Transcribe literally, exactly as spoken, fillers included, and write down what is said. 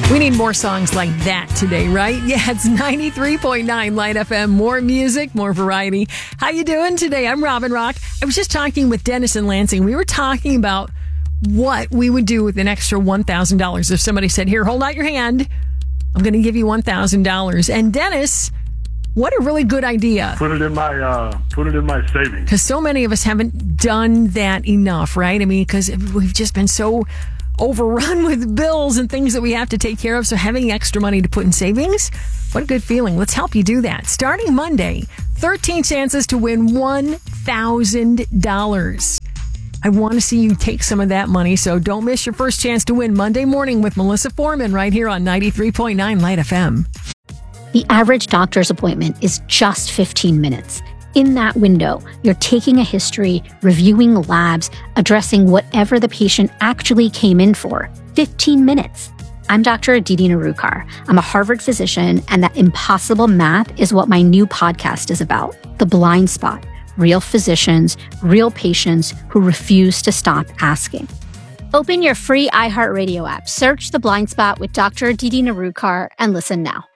We need more songs like that today, right? Yeah, it's ninety-three point nine Light F M. More music, more variety. How you doing today? I'm Robin Rock. I was just talking with Dennis in Lansing. We were talking about what we would do with an extra one thousand dollars if somebody said, here, hold out your hand. I'm going to give you one thousand dollars. And Dennis, what a really good idea. Put it in my uh, put it in my savings. Because so many of us haven't done that enough, right? I mean, because we've just been so overrun with bills and things that we have to take care of. So having extra money to put in savings, what a good feeling. Let's help you do that. Starting Monday, thirteen chances to win one thousand dollars. I want to see you take some of that money, so don't miss your first chance to win Monday morning with Melissa Foreman right here on ninety-three point nine Light F M. The average doctor's appointment is just fifteen minutes. In that window, you're taking a history, reviewing labs, addressing whatever the patient actually came in for. fifteen minutes. I'm Doctor Aditi Narukar. I'm a Harvard physician, and that impossible math is what my new podcast is about, The Blind Spot. Real physicians, real patients who refuse to stop asking. Open your free iHeartRadio app, search The Blind Spot with Doctor Aditi Narukar, and listen now.